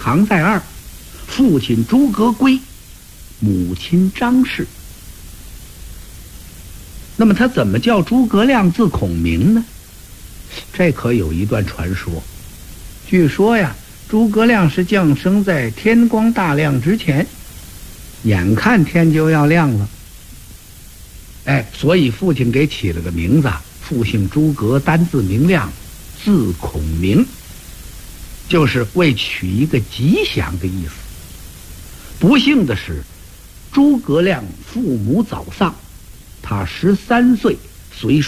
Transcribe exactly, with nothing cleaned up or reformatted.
常在二，父亲诸葛圭，母亲张氏。那么他怎么叫诸葛亮字孔明呢？这可有一段传说。据说呀，诸葛亮是降生在天光大亮之前，眼看天就要亮了，哎，所以父亲给起了个名字，父姓诸葛，单字明亮，字孔明，就是为取一个吉祥的意思。不幸的是，诸葛亮父母早丧，他十三岁随